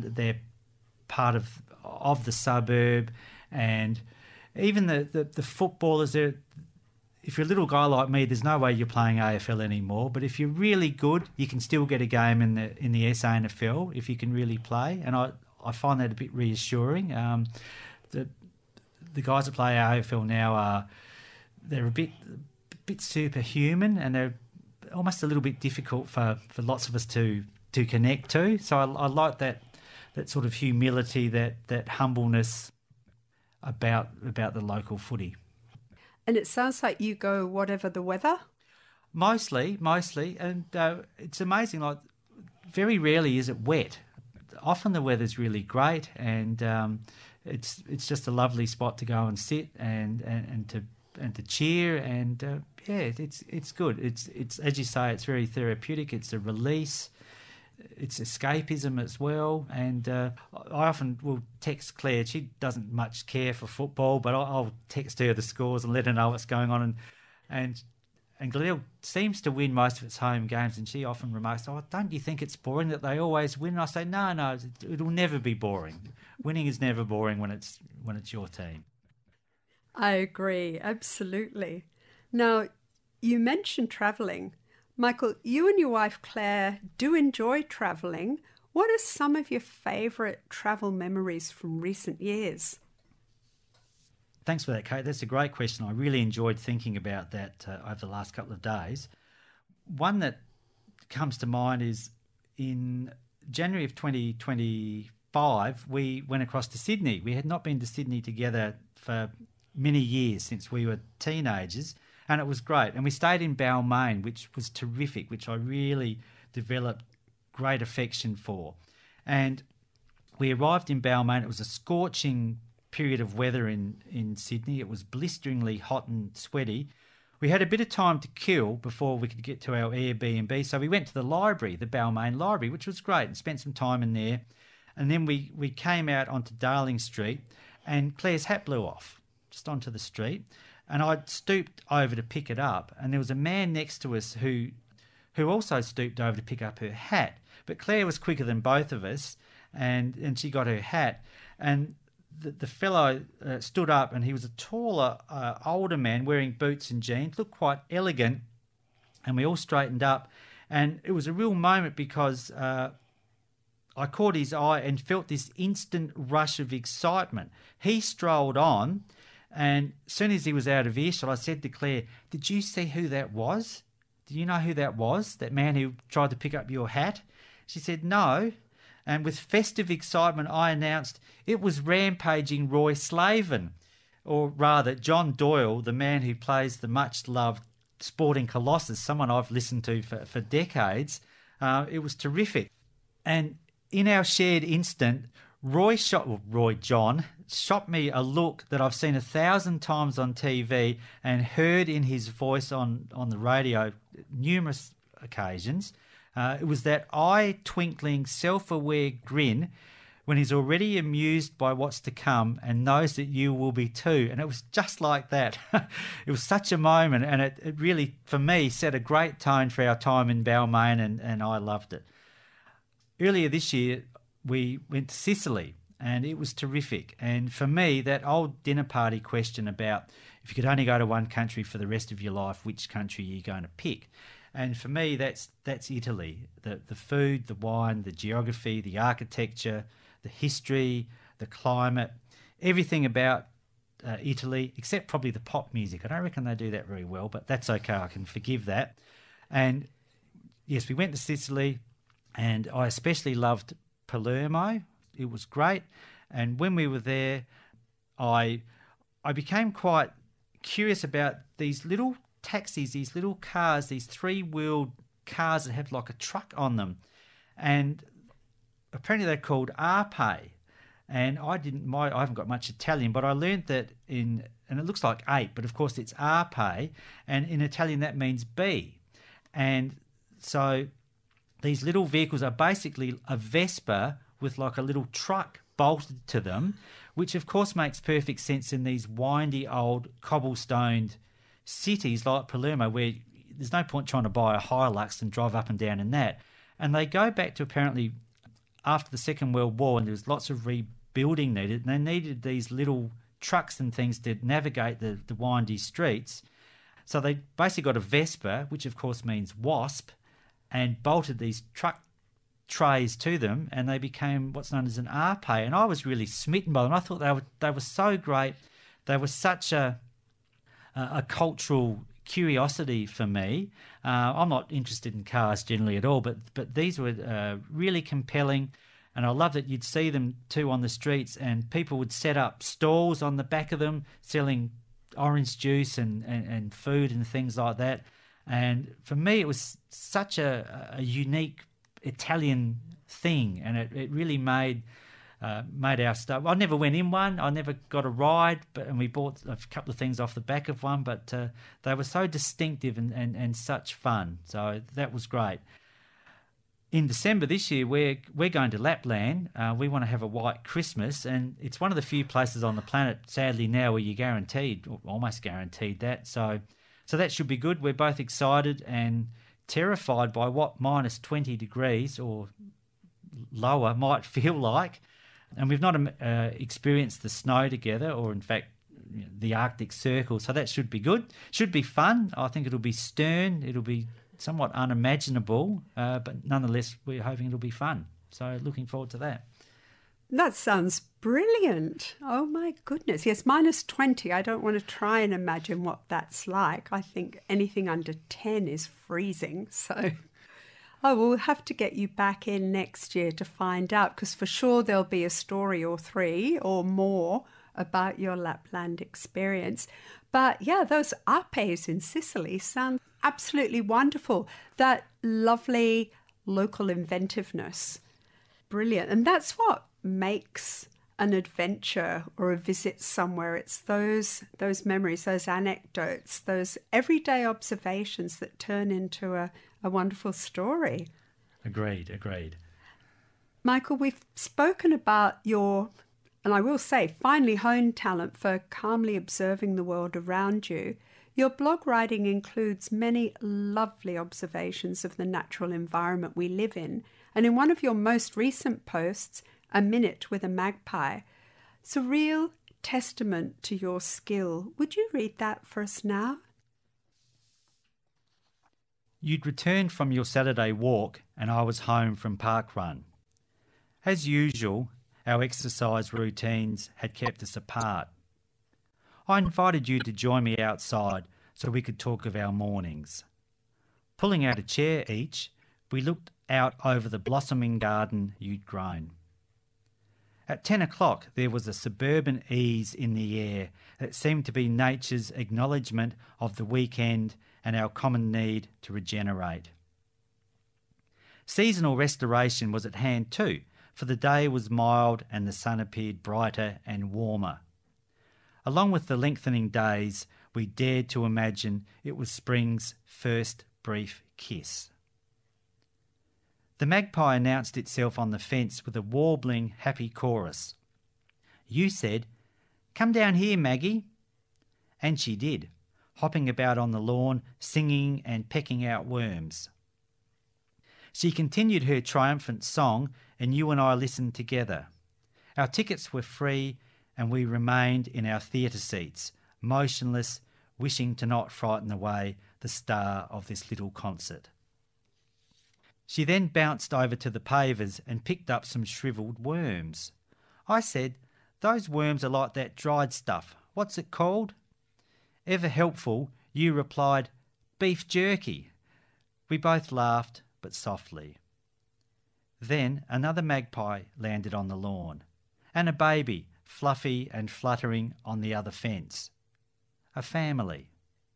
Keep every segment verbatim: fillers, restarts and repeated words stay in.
they're part of of the suburb, and even the, the, the footballers, they're, if you're a little guy like me, there's no way you're playing A F L anymore. But if you're really good, you can still get a game in the in the S A N F L if you can really play. And I, I find that a bit reassuring. Um, the the guys that play A F L now are they're a bit a bit superhuman, and they're almost a little bit difficult for, for lots of us to to connect to. So I, I like that that sort of humility, that that humbleness about about the local footy. And it sounds like you go whatever the weather? Mostly, mostly. And uh, it's amazing, like, very rarely is it wet. Often the weather's really great, and um, it's it's just a lovely spot to go and sit and, and, and to and to cheer, and uh, yeah, it's it's good. It's it's as you say, it's very therapeutic. It's a release. It's escapism as well, and uh, I often will text Claire. She doesn't much care for football, but I'll, I'll text her the scores and let her know what's going on. And and and Glenelg seems to win most of its home games, and she often remarks, "Oh, don't you think it's boring that they always win?" And I say, "No, no, it'll never be boring. Winning is never boring when it's when it's your team." I agree, absolutely. Now, you mentioned travelling. Michael, you and your wife Claire do enjoy travelling. What are some of your favourite travel memories from recent years? Thanks for that, Kate. That's a great question. I really enjoyed thinking about that uh, over the last couple of days. One that comes to mind is in January of twenty twenty-five, we went across to Sydney. We had not been to Sydney together for many years, since we were teenagers. And it was great. And we stayed in Balmain, which was terrific, which I really developed great affection for. And we arrived in Balmain. It was a scorching period of weather in, in Sydney. It was blisteringly hot and sweaty. We had a bit of time to kill before we could get to our Airbnb. So we went to the library, the Balmain Library, which was great, and spent some time in there. And then we, we came out onto Darling Street, and Claire's hat blew off just onto the street. And I stooped over to pick it up, and there was a man next to us who who also stooped over to pick up her hat. But Claire was quicker than both of us, and, and she got her hat. And the, the fellow uh, stood up, and he was a taller, uh, older man wearing boots and jeans, looked quite elegant, and we all straightened up. And it was a real moment because uh, I caught his eye and felt this instant rush of excitement. He strolled on, and as soon as he was out of earshot, I said to Claire, "Did you see who that was? Do you know who that was, that man who tried to pick up your hat?" She said, "No." And with festive excitement, I announced it was rampaging Roy Slaven, or rather John Doyle, the man who plays the much-loved Sporting Colossus, someone I've listened to for, for decades. Uh, it was terrific. And in our shared instant, Roy shot, well, Roy John shot me a look that I've seen a thousand times on T V and heard in his voice on, on the radio numerous occasions. Uh, it was that eye-twinkling, self-aware grin when he's already amused by what's to come and knows that you will be too. And it was just like that. It was such a moment, and it, it really, for me, set a great tone for our time in Balmain, and, and I loved it. Earlier this year, we went to Sicily, and it was terrific. And for me, that old dinner party question about if you could only go to one country for the rest of your life, which country are you going to pick? And for me, that's that's Italy. The the food, the wine, the geography, the architecture, the history, the climate, everything about uh, Italy, except probably the pop music. I don't reckon they do that very well, but that's okay. I can forgive that. And yes, we went to Sicily, and I especially loved Palermo. It was great. And when we were there, I I became quite curious about these little taxis, these little cars, these three-wheeled cars that have like a truck on them. And apparently they're called Arpe. And I didn't, my, I haven't got much Italian, but I learned that in, and it looks like ape, but of course it's Arpe. And in Italian that means bee. And so these little vehicles are basically a Vespa with like a little truck bolted to them, which of course makes perfect sense in these windy old cobblestoned cities like Palermo, where there's no point trying to buy a Hilux and drive up and down in that. And they go back to apparently after the Second World War, and there was lots of rebuilding needed, and they needed these little trucks and things to navigate the, the windy streets. So they basically got a Vespa, which of course means wasp, and bolted these truck trays to them, and they became what's known as an Arpe. And I was really smitten by them. I thought they were they were so great. They were such a a, a cultural curiosity for me. Uh, I'm not interested in cars generally at all, but but these were uh, really compelling. And I love that you'd see them too on the streets, and people would set up stalls on the back of them selling orange juice and, and, and food and things like that. And for me, it was such a, a unique Italian thing, and it, it really made uh, made our stuff. I never went in one. I never got a ride, but and we bought a couple of things off the back of one, but uh, they were so distinctive and, and, and such fun. So that was great. In December this year, we're we're going to Lapland. Uh, we want to have a white Christmas, and it's one of the few places on the planet, sadly now, where you're guaranteed, or almost guaranteed that. So, so that should be good. We're both excited and terrified by what minus twenty degrees or lower might feel like, and we've not uh, experienced the snow together, or in fact, you know, the Arctic Circle. So that should be good. Should be fun. I think it'll be stern. It'll be somewhat unimaginable, uh, but nonetheless, we're hoping it'll be fun. So looking forward to that. That sounds brilliant. Oh my goodness. Yes, minus twenty. I don't want to try and imagine what that's like. I think anything under ten is freezing. So oh, we'll have to get you back in next year to find out, because for sure there'll be a story or three or more about your Lapland experience. But yeah, those Arpes in Sicily sound absolutely wonderful. That lovely local inventiveness. Brilliant. And that's what makes an adventure or a visit somewhere. It's those those memories, those anecdotes, those everyday observations that turn into a, a wonderful story. Agreed, agreed. Michael, we've spoken about your, and I will say, finely honed talent for calmly observing the world around you. Your blog writing includes many lovely observations of the natural environment we live in. And in one of your most recent posts, A Minute with a Magpie, it's a real testament to your skill. Would you read that for us now? You'd returned from your Saturday walk, and I was home from park run. As usual, our exercise routines had kept us apart. I invited you to join me outside so we could talk of our mornings. Pulling out a chair each, we looked out over the blossoming garden you'd grown. At ten o'clock there was a suburban ease in the air that seemed to be nature's acknowledgement of the weekend and our common need to regenerate. Seasonal restoration was at hand too, for the day was mild and the sun appeared brighter and warmer. Along with the lengthening days, we dared to imagine it was spring's first brief kiss. The magpie announced itself on the fence with a warbling, happy chorus. You said, "Come down here, Maggie." And she did, hopping about on the lawn, singing and pecking out worms. She continued her triumphant song, and you and I listened together. Our tickets were free, and we remained in our theatre seats, motionless, wishing to not frighten away the star of this little concert. She then bounced over to the pavers and picked up some shrivelled worms. I said, "Those worms are like that dried stuff. What's it called?" Ever helpful, you replied, "Beef jerky." We both laughed, but softly. Then another magpie landed on the lawn, and a baby, fluffy and fluttering on the other fence. A family.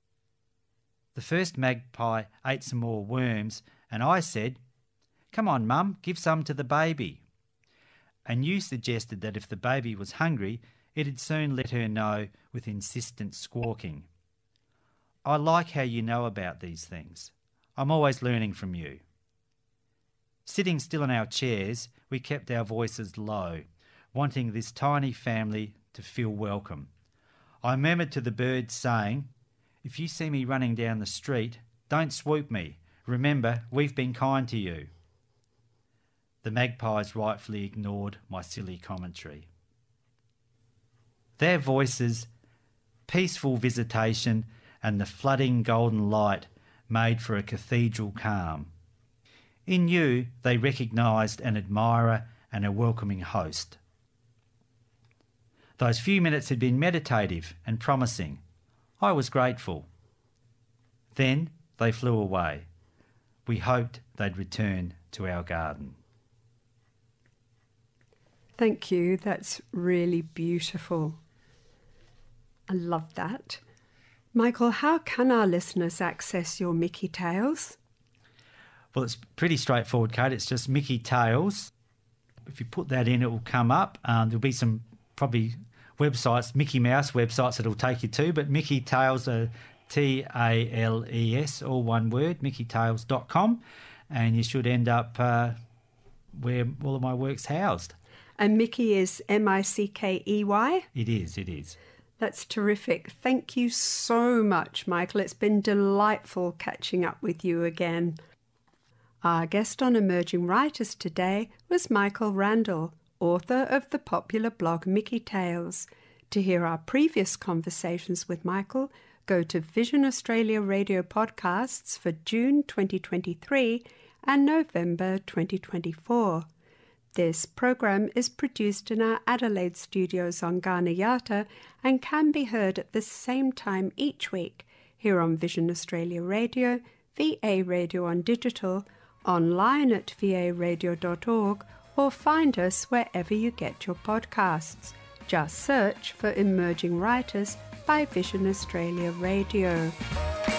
The first magpie ate some more worms, and I said, "Come on, Mum, give some to the baby." And you suggested that if the baby was hungry, it'd soon let her know with insistent squawking. I like how you know about these things. I'm always learning from you. Sitting still in our chairs, we kept our voices low, wanting this tiny family to feel welcome. I murmured to the birds, saying, "If you see me running down the street, don't swoop me. Remember, we've been kind to you." the magpies rightfully ignored my silly commentary. Their voices, peaceful visitation, and the flooding golden light made for a cathedral calm. In you, they recognised an admirer and a welcoming host. Those few minutes had been meditative and promising. I was grateful. Then they flew away. We hoped they'd return to our garden. Thank you. That's really beautiful. I love that. Michael, how can our listeners access your Mickey Tales? Well, it's pretty straightforward, Kate. It's just Mickey Tales. If you put that in, it will come up. Um, there'll be some probably websites, Mickey Mouse websites that will take you to, but Mickey Tales are T A L E S, all one word, mickey tales dot com, and you should end up uh, where all of my work's housed. And Mickey is M I C K E Y? It is, it is. That's terrific. Thank you so much, Michael. It's been delightful catching up with you again. Our guest on Emerging Writers today was Michael Randall, author of the popular blog Mickey Tales. To hear our previous conversations with Michael, go to Vision Australia Radio podcasts for June twenty twenty-three and November twenty twenty-four. This program is produced in our Adelaide studios on Ghana Yata and can be heard at the same time each week here on Vision Australia Radio, V A Radio on Digital, online at v a radio dot org, or find us wherever you get your podcasts. Just search for Emerging Writers by Vision Australia Radio.